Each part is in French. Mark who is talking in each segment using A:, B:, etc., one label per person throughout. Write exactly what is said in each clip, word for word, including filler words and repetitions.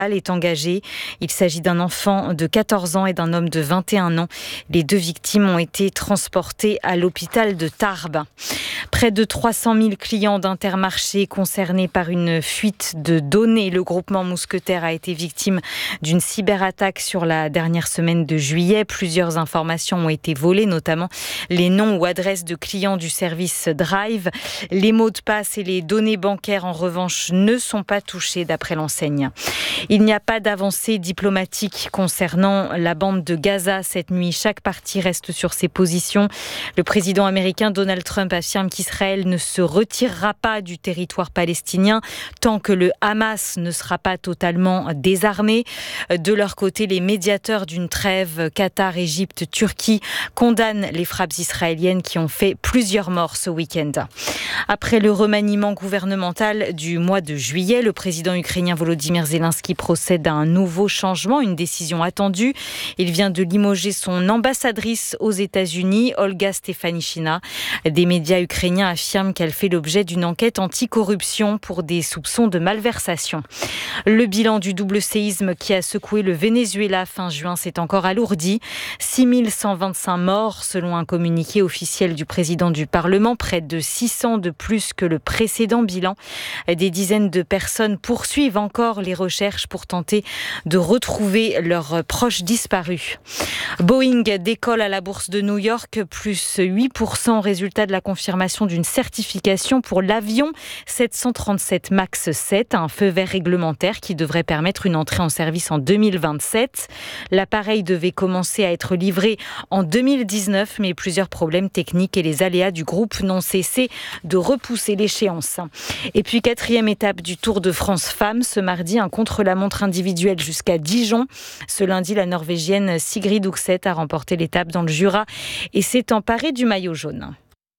A: est engagé. Il s'agit d'un enfant de quatorze ans et d'un homme de vingt et un ans. Les deux victimes ont été transportées à l'hôpital de Tarbes. Près de trois cent mille clients d'Intermarché concernés par une fuite de données. Le groupement Mousquetaire a été victime d'une cyberattaque sur la dernière semaine de juillet. Plusieurs informations ont été volées, notamment les noms ou adresses de clients du service Drive. Les mots de passe et les données bancaires, en revanche, ne sont pas touchés d'après l'enseigne. Il n'y a pas d'avancée diplomatique concernant la bande de Gaza cette nuit. Chaque partie reste sur ses positions. Le président américain Donald Trump affirme qu'Israël ne se retirera pas du territoire palestinien tant que le Hamas ne sera pas totalement désarmé. De leur côté, les médiateurs d'une trêve, Qatar, Égypte, Turquie, condamnent les frappes israéliennes qui ont fait plusieurs morts ce week-end. Après le remaniement gouvernemental du mois de juillet, le président ukrainien Volodymyr Zelensky procède à un nouveau changement, une décision attendue. Il vient de limoger son ambassadrice aux États-Unis, Olga Stefanishina. Des médias ukrainiens affirment qu'elle fait l'objet d'une enquête anticorruption pour des soupçons de malversation. Le bilan du double séisme qui a secoué le Venezuela fin juin s'est encore alourdi. six mille cent vingt-cinq morts selon un communiqué officiel du président du Parlement, près de six cents de plus que le précédent bilan. Des dizaines de personnes poursuivent encore les recherches pour tenter de retrouver leurs proches disparus. Boeing décolle à la bourse de New York, plus huit pour cent, résultat de la confirmation d'une certification pour l'avion sept cent trente-sept MAX sept, un feu vert réglementaire qui devrait permettre une entrée en service en deux mille vingt-sept. L'appareil devait commencer à être livré en deux mille dix-neuf, mais plusieurs problèmes techniques et les aléas du groupe n'ont cessé de repousser l'échéance. Et puis quatrième étape du Tour de France Femmes, ce mardi, un contre-la-montre individuel jusqu'à Dijon. Ce lundi, la Norvégienne Sigrid Undset a remporté l'étape dans le Jura et s'est emparée du maillot jaune.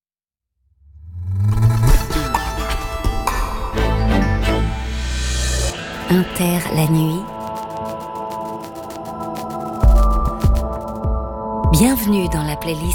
B: Inter la nuit. Bienvenue dans la playlist